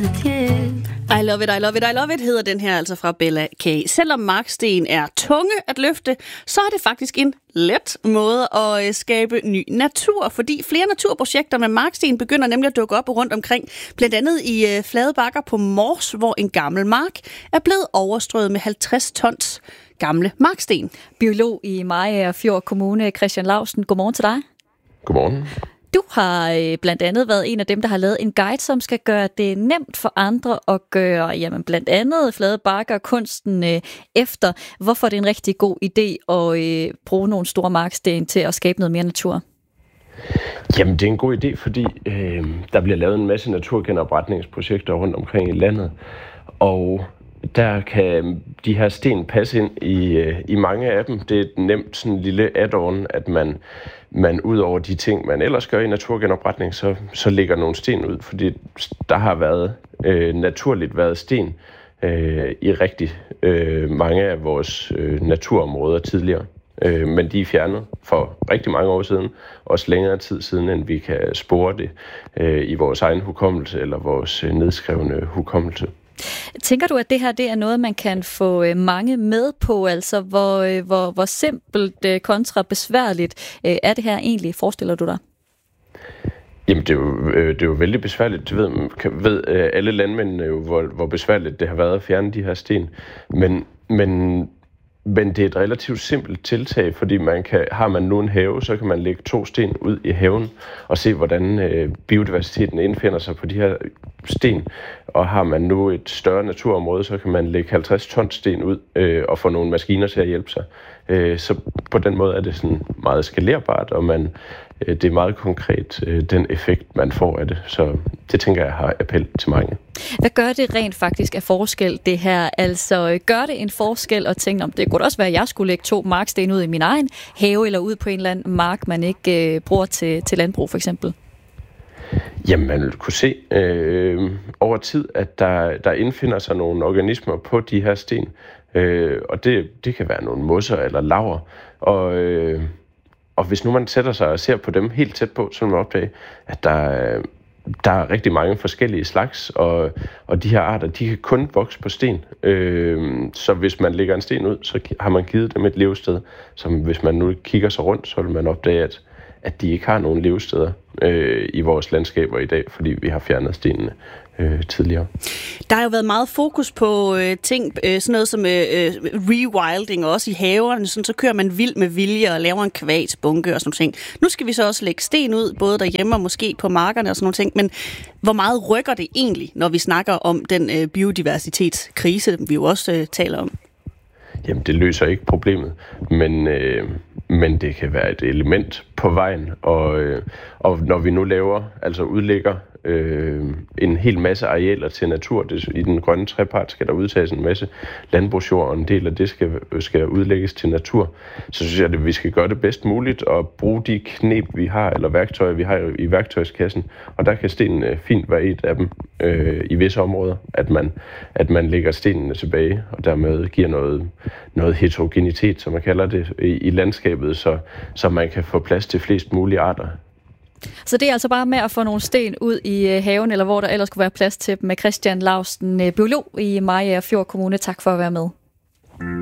I love it, I love it, I love it hedder den her altså fra Bella K. Selvom marksten er tunge at løfte, så er det faktisk en let måde at skabe ny natur, fordi flere naturprojekter med marksten begynder nemlig at dukke op rundt omkring, blandt andet i flade bakker på Mors, hvor en gammel mark er blevet overstrøget med 50 tons gamle marksten. Biolog i Mariager Fjord Kommune, Christian Lausten. Godmorgen til dig. Godmorgen. Du har blandt andet været en af dem, der har lavet en guide, som skal gøre det nemt for andre at gøre blandt andet flade bakker kunsten efter. Hvorfor er det en rigtig god idé at bruge nogle store marksten til at skabe noget mere natur? Jamen, det er en god idé, fordi der bliver lavet en masse naturgenopretningsprojekter rundt omkring i landet, og der kan de her sten passe ind i mange af dem. Det er et nemt sådan en lille add-on, at man ud over de ting, man ellers gør i naturgenopretning, så lægger nogle sten ud, fordi der har været naturligt været sten i rigtig mange af vores naturområder tidligere. Men de er fjernet for rigtig mange år siden, også længere tid siden, end vi kan spore det i vores egen hukommelse eller vores nedskrevne hukommelse. Tænker du, at det her det er noget, man kan få mange med på? Altså, hvor simpelt kontra besværligt er det her egentlig, forestiller du dig? Jamen, det er jo vældig besværligt. Det ved alle landmændene jo, hvor besværligt det har været at fjerne de her sten. Men det er et relativt simpelt tiltag, fordi har man nu en have, så kan man lægge 2 sten ud i haven og se, hvordan biodiversiteten indfinder sig på de her sten. Og har man nu et større naturområde, så kan man lægge 50 tons sten ud og få nogle maskiner til at hjælpe sig. Så på den måde er det sådan meget skalerbart, og det er meget konkret den effekt, man får af det. Så det tænker jeg har appel til mange. Hvad gør det rent faktisk af forskel, det her? Altså, gør det en forskel at tænke, om det kunne også være, at jeg skulle lægge 2 marksten ud i min egen have, eller ud på en eller anden mark, man ikke bruger til landbrug, for eksempel? Jamen, man vil kunne se over tid, at der indfinder sig nogle organismer på de her sten. Og det kan være nogle mosser eller laver. Og hvis nu man sætter sig og ser på dem helt tæt på, så vil man opdage, at der er rigtig mange forskellige slags, og de her arter, de kan kun vokse på sten. Så hvis man lægger en sten ud, så har man givet dem et levested, som hvis man nu kigger sig rundt, så vil man opdage, at de ikke har nogen levesteder i vores landskaber i dag, fordi vi har fjernet stenene tidligere. Der har jo været meget fokus på ting, sådan noget som rewilding, også i haverne, sådan, så kører man vild med vilje og laver en kvatsbunke og sådan noget ting. Nu skal vi så også lægge sten ud, både derhjemme og måske på markerne og sådan noget ting, men hvor meget rykker det egentlig, når vi snakker om den biodiversitetskrise, vi jo også taler om? Jamen, det løser ikke problemet, men det kan være et element på vejen, og når vi nu udlægger en hel masse arealer til natur, i den grønne trepart skal der udtages en masse landbrugsjord, og en del af det skal udlægges til natur, så synes jeg, at vi skal gøre det bedst muligt og bruge de knep, vi har, eller værktøjer, vi har i værktøjskassen, og der kan stenene fint være et af dem i visse områder, at man lægger stenene tilbage, og dermed giver noget heterogenitet, som man kalder det, i landskabet, så man kan få plads til flest mulige arter. Så det er altså bare med at få nogle sten ud i haven, eller hvor der ellers skulle være plads til dem, med Christian Lausten, biolog i Mariager Fjord Kommune. Tak for at være med.